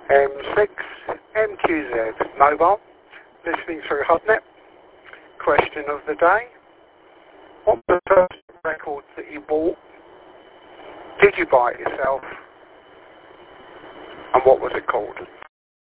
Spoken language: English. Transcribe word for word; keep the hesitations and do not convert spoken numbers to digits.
M six M Q Z mobile, listening through HubNet. Question of the day: what was the first record that you bought? Did you buy it yourself? And what was it called?